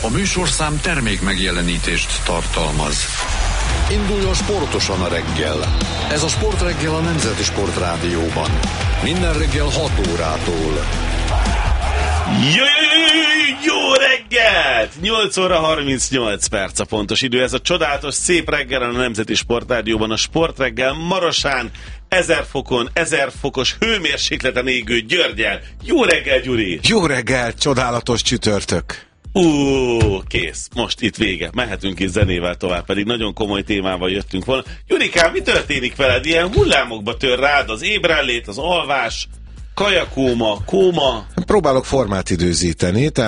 A műsorszám termék megjelenítést tartalmaz. Induljon sportosan a reggel. Ez a Sportreggel a Nemzeti Sportrádióban. Minden reggel 6 órától. Jó reggelt! 8 óra 38 perc a pontos idő. Ez a csodálatos szép reggel a Nemzeti Sportrádióban, a Sportreggel Marosán, 1000 fokon, 1000 fokos hőmérsékleten égő Györgyel. Jó reggel, Gyuri! Jó reggel, csodálatos csütörtök! Kész. Most itt vége. Mehetünk is zenével tovább, pedig nagyon komoly témával jöttünk volna. Jurikám, mi történik veled? Ilyen hullámokba tör rád az ébrenlét, az alvás, kajakóma, kóma? Próbálok formát időzíteni,